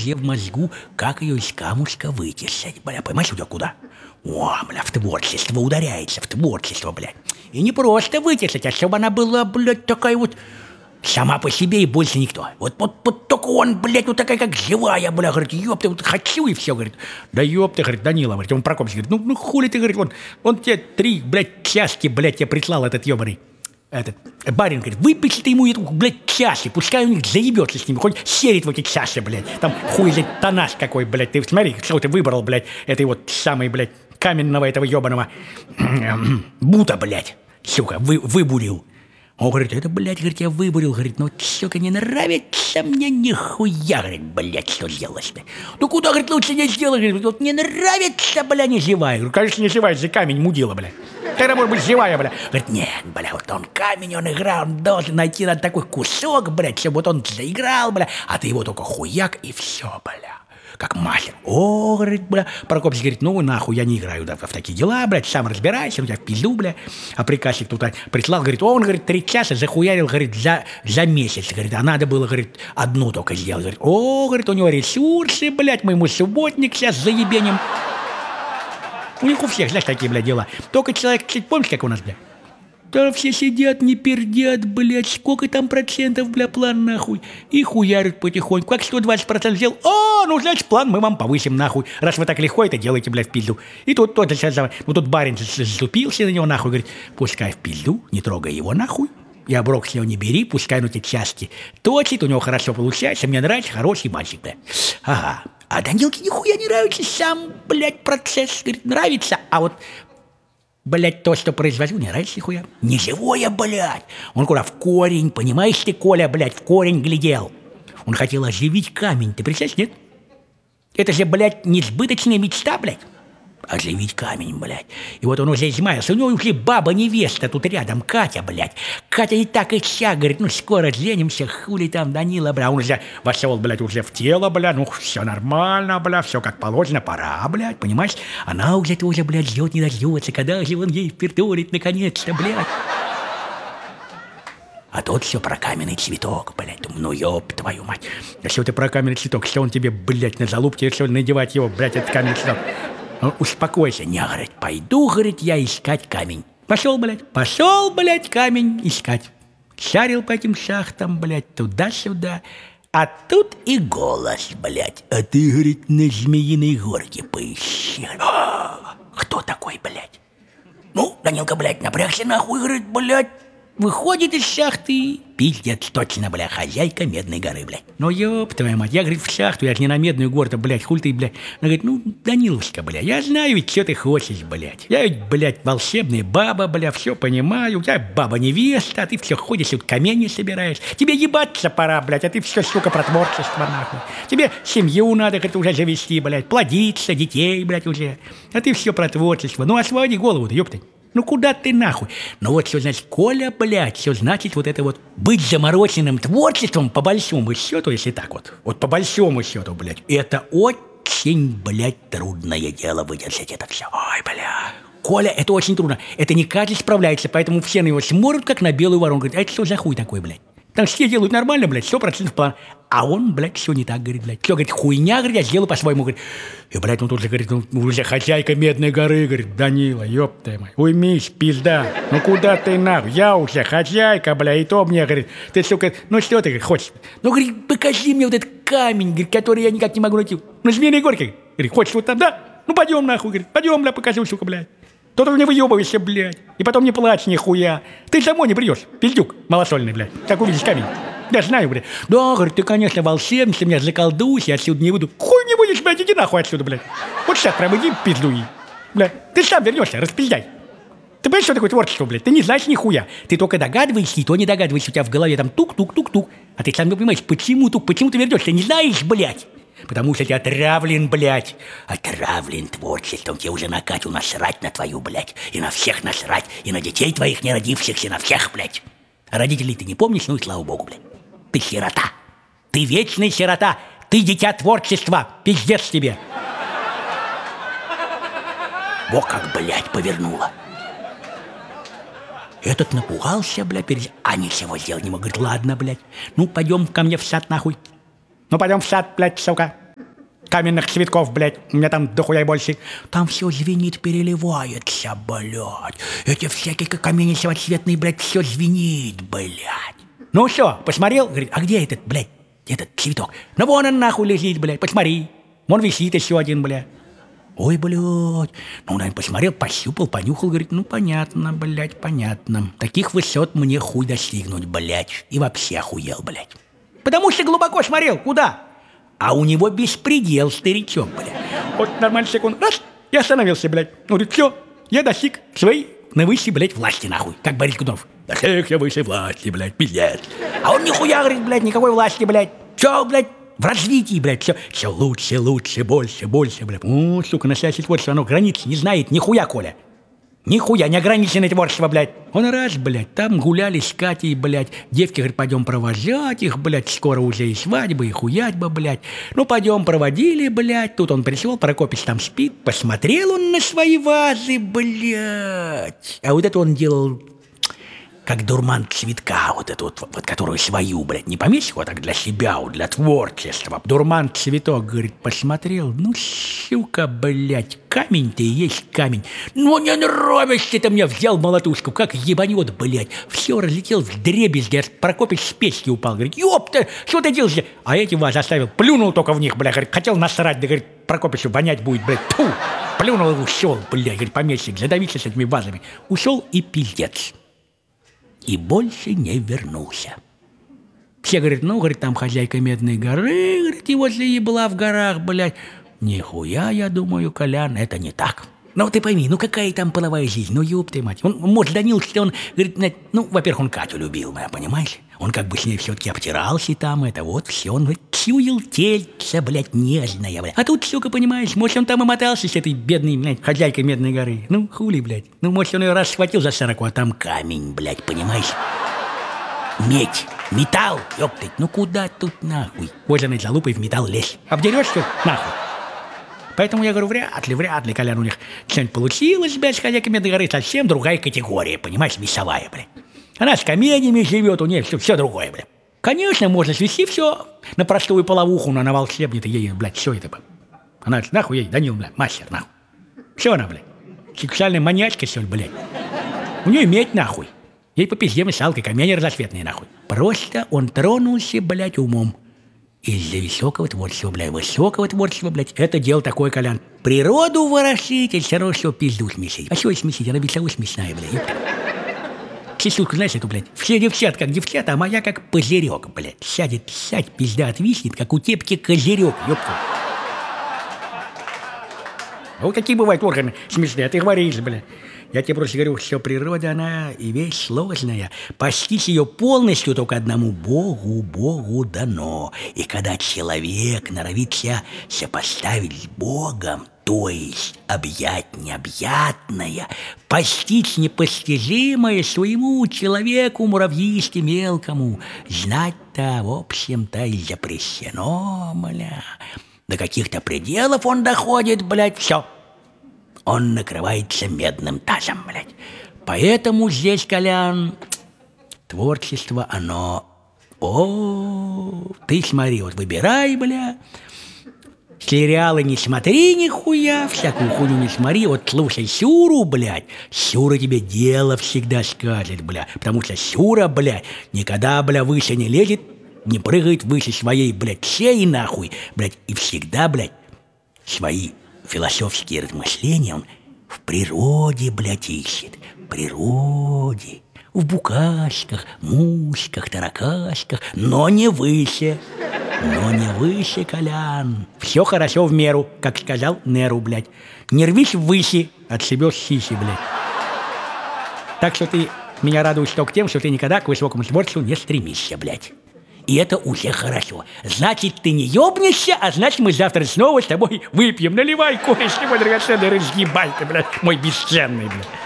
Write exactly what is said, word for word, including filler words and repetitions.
уже в мозгу, как ее из камушка вытесать, бля, понимаешь, у тебя куда? О, бля, в творчество ударяется, в творчество, бля. И не просто вытесать, а чтобы она была, блядь, такая вот сама по себе и больше никто. Вот, вот, вот только он, блядь, вот такая, как живая, бля, говорит, ёпта, вот хочу и все, говорит. Да ёпта, говорит, Данила, говорит, он Прокопьевич, говорит, ну, ну хули ты, говорит, он, он тебе три, блядь, чашки, блядь, тебе прислал этот ёбаный. Этот барин говорит, выпиши ты ему эту, блядь, чаши, пускай у них заебется с ним, хоть серит в эти чаши, блядь. Там хуй, блядь, тонаж какой, блядь, ты смотри, что ты выбрал, блядь, этой вот самой, блядь, каменного этого ёбаного бута, блядь, сука, вы, выбурил. Он говорит, это, блядь, говорит, я выбурил, говорит, ну, сука, не нравится мне нихуя, говорит, блядь, что сделать-то? Ну, куда, говорит, лучше не сделать, говорит, вот не нравится, бля, не живая. Говорю, конечно, не живая, за камень мудила, бля. Когда может быть живая, бля? Говорит, нет, бля, вот он камень, он играл, он должен найти на такой кусок, блядь, чтобы вот он заиграл, бля, а ты его только хуяк, и все, бля. Как мастер. О, говорит, бля. Прокопьевич говорит, ну нахуй, я не играю да, в такие дела, блядь, сам разбирайся, у тебя в пизду, бля. А приказчик тут прислал, говорит, он, говорит, три часа захуярил, говорит, за, за месяц, говорит, а надо было, говорит, одну только сделать. Говорит, о, говорит, у него ресурсы, блядь, мы ему субботник сейчас с заебением. У них у всех, знаешь, такие, блядь, дела. Только человек, чуть помнишь, как у нас, блядь? Там все сидят, не пердят, блядь, сколько там процентов, бля, план, нахуй. И хуярят потихоньку. Как сто двадцать процентов сделал, о, ну, значит, план мы вам повысим, нахуй. Раз вы так легко это делаете, блядь, в пизду. И тут тот же сейчас, ну, тут барин заступился на него, нахуй, говорит, пускай в пизду, не трогай его, нахуй. И оброк с него не бери, пускай ну эти части точит, у него хорошо получается, мне нравится, хороший мальчик, бля. Ага. А Данилке нихуя не нравится сам, блядь, процесс, говорит, нравится, а вот... Блядь, то, что производил, не нравится нихуя. Не живое, блядь. Он куда в корень, понимаешь ты, Коля, блядь, в корень глядел. Он хотел оживить камень, ты представляешь, нет? Это же, блядь, несбыточная мечта, блядь. Оживить камень, блядь. И вот он уже измаялся. У него уже баба-невеста тут рядом, Катя, блядь. Катя и так и сяк, говорит, ну скоро женимся, хули там, Данила, бля. Он уже вошел, блядь, уже в тело, бля. Ну все нормально, бля, все как положено, пора, блядь, понимаешь? Она уже тоже, блядь, ждет, не дождется, когда же он ей впертурит наконец-то, блядь. А тот все про каменный цветок, блядь. Думаю, ну ёб твою мать. Да что ты про каменный цветок? Что он тебе, блядь, на залупке решил надевать его, блядь, этот каменный цветок? Ну, успокойся. Не, говорит, пойду, говорит, я искать камень. Пошел, блядь, пошел, блядь, камень искать. Шарил по этим шахтам, блядь, туда-сюда. А тут и голос, блядь. А ты, говорит, на Змеиной горке поищи. А, кто такой, блядь? Ну, Данилка, блядь, напрягся нахуй, говорит, блядь. Выходит из шахты, пиздец, точно, бля, хозяйка Медной горы, блядь. Ну, ёб твою мать, я, говорит, в шахту, я же не на Медную гору-то, блядь, хуль ты, блядь. Она говорит, ну, Даниловска, бля, я знаю ведь, что ты хочешь, блядь. Я ведь, блядь, волшебная баба, бля, все понимаю. У тебя баба-невеста, а ты все ходишь, тут камни собираешь. Тебе ебаться пора, блядь, а ты все, сука, про творчество, нахуй. Тебе семью надо, говорит, уже завести, блядь, плодиться, детей, блядь, уже. А ты все про творчество. Ну, освободи голову-то, ёпты. Ну куда ты нахуй? Ну вот все значит, Коля, блядь, все значит вот это вот быть замороченным творчеством по большому счету, если так вот, вот по большому счету, блядь, это очень, блядь, трудное дело выдержать это все. Ой, бля. Коля, это очень трудно. Это не каждый справляется, поэтому все на него смотрят, как на белую ворону. Говорят, а это что за хуй такой, блядь? Там все делают нормально, блядь, сто процентов план. А он, блядь, все не так, говорит, блядь. Все, говорит, хуйня, говорит, я сделаю по-своему, говорит. И, блядь, он тут же, говорит, ну, уже хозяйка Медной горы, говорит, Данила, ёб ты мой, уймись, пизда. Ну, куда ты нахуй? Я уже хозяйка, бля, и то мне, говорит, ты, сука, ну, что ты, говорит, хочешь? Ну, говорит, покажи мне вот этот камень, говорит, который я никак не могу найти. Ну, Змеиной горке, говорит, хочешь вот там, да? Ну, пойдем, нахуй, говорит, пойдем, бля, покажу, сука, блядь. То-то не выебывайся, блядь. И потом не плачь нихуя. Ты домой не придешь, пиздюк малосольный, блядь. Как увидишь камень. Я знаю, блядь. Да, говорит, ты, конечно, волшебница, меня заколдуйся, я отсюда не выйду. Хуй не будешь, блядь, иди нахуй отсюда, блядь. Вот сейчас прям иди пиздуй. Блядь, ты сам вернешься, распиздай. Ты понимаешь, что такое творчество, блядь? Ты не знаешь нихуя. Ты только догадываешься, и то не догадываешься. У тебя в голове там тук-тук-тук-тук. А ты сам не понимаешь, почему тук, почему ты вернешься? Не знаешь, блядь. Потому что ты отравлен, блядь. Отравлен творчеством. Тебе уже на Катю насрать на твою, блядь. И на всех насрать. И на детей твоих не родившихся, на всех, блядь. А родителей ты не помнишь? Ну и слава богу, блядь. Ты сирота. Ты вечный сирота. Ты дитя творчества. Пиздец тебе. Во как, блядь, повернула. Этот напугался, блядь, перед... А ничего сделать не мог. Говорит, ладно, блядь. Ну, пойдем ко мне в сад, нахуй. Ну, пойдем в сад, блядь, сука. каменных цветков, блядь, у меня там дохуя больше. Там все звенит, переливается, блядь. Эти всякие камни самоцветные, блядь, все звенит, блядь. Ну все, посмотрел, говорит, а где этот, блядь, этот цветок? Ну вон он нахуй лежит, блядь, посмотри. Вон висит еще один, блядь. Ой, блядь. Ну, наверное, посмотрел, пощупал, понюхал, говорит, ну, понятно, блядь, понятно. Таких высот мне хуй достигнуть, блядь. И вообще охуел, блядь. Потому что глубоко смотрел, куда? А у него беспредел, старичок, блядь. Вот нормально секунду, раз, и остановился, блядь. Он говорит, все, я достиг своей на высшей, блядь, власти, нахуй. Как Борис Годунов. Достиг я высшей власти, блядь, пиздец. А он нихуя, говорит, блядь, никакой власти, блядь. Все, блядь, в развитии, блядь, все, все лучше, лучше, больше, больше, блядь. О, сука, настоящее творчество, оно границ не знает, нихуя, Коля. Нихуя, неограниченное творчество, блядь. Он раз, блядь, там гуляли с Катей, блядь. Девки, говорит, пойдем провожать их, блядь. Скоро уже и свадьба, и хуятьба, блядь. Ну, пойдем проводили, блядь. Тут он пришел, Прокопич там спит. Посмотрел он на свои вазы, блядь. А вот это он делал... как дурман цветка, вот эту вот, вот, которую свою, блядь, не помесил, а так для себя, вот, для творчества. Дурман цветок, говорит, посмотрел, ну, сука, блядь, камень-то и есть камень. Ну, не нравишься ты мне, взял молотушку, как ебанет, блядь. Все разлетел в дребезги, аж Прокопич с печки упал, говорит, ёпта, что ты делаешь? А эти вас оставил, плюнул только в них, блядь, говорит, хотел насрать, да, говорит, Прокопичу вонять будет, блядь, тьфу. Плюнул и ушел, блядь, говорит, помещик, задавился с этими вазами. Ушел и пиздец. И больше не вернулся. Все говорят, ну, говорит, там хозяйка Медной горы, говорит, его заебла в горах, блядь. Нихуя, я думаю, Колян, это не так. Ну, ты пойми, ну, какая там половая жизнь, ну, ёб ты мать. Он, может, Данил, что он, говорит, ну, во-первых, он Катю любил, моя, понимаешь? Он как бы с ней все-таки обтирался там, это вот все, он, говорит, чуял тельце, блядь, нежное, блядь. А тут, сука, понимаешь, может, он там и мотался с этой бедной, блядь, хозяйкой Медной горы. Ну, хули, блядь. Ну, может, он ее раз схватил за сороку, а там камень, блядь, понимаешь? Медь, металл, ёптать, ну куда тут нахуй? Кожаной залупой в металл лезь. Обдерешься, нахуй. Поэтому я говорю, вряд ли, вряд ли, Колян, у них что-нибудь получилось, блядь, с хозяйкой Медной горы, совсем другая категория, понимаешь, весовая, блядь. Она с каменями живет, у нее все, все другое, блядь. Конечно, можно свести все на простую половуху, но на волшебнице ей, блядь, все это, блядь. Она, нахуй ей, Данил, блядь, мастер, нахуй. Все она, блядь. Сексуальная маньячка, все, блядь. У нее медь, нахуй. Ей по пизде мешалкой, камни разноцветные, нахуй. Просто он тронулся, блядь, умом. Из-за высокого творчества, блядь, высокого творчества, блядь, это дело такое, Колян. Природу ворошить, и все равно все пизду смесить. А что смесить? Она весовой смешная, блядь. Сисюльку, знаешь, эту, блядь, все девчат как девчата, а моя как пузырек, блядь. Сядет, сядь, пизда отвиснет, как у тепки козырек, ёпта. А вот какие бывают органы смешные, а ты говоришь, блядь. Я тебе просто говорю, что природа, она и вещь сложная. Постичь ее полностью только одному Богу, Богу дано. И когда человек норовит себя сопоставить с Богом, то есть объять необъятное, постичь непостижимое своему человеку, муравьишке мелкому, знать-то, в общем-то, и запрещено, бля. До каких-то пределов он доходит, блядь, все. Он накрывается медным тазом, блядь. Поэтому здесь, Колян, творчество, оно... О, ты смотри, вот выбирай, бля. Сериалы не смотри нихуя, всякую хуйню не смотри. Вот слушай Сюру, блядь. Сюра тебе дело всегда скажет, бля. Потому что Сюра, блядь, никогда, бля, выше не лезет, не прыгает выше своей, блядь, шеи нахуй, блядь. И всегда, блядь, свои... философские размышления он в природе, блядь, ищет. В природе. В букашках, мушках, таракашках. Но не выше. Но не выше, Колян. Все хорошо в меру, как сказал Неру, блядь. Не рвись ввыси, отшибешь сиси, блядь. Так что ты меня радуешь только тем, что ты никогда к высокому творчеству не стремишься, блядь. И это уже хорошо. Значит, ты не ёбнешься, а значит, мы завтра снова с тобой выпьем. Наливай кое-что, мой драгоценный, разъебай ты, блядь, мой бесценный, блядь.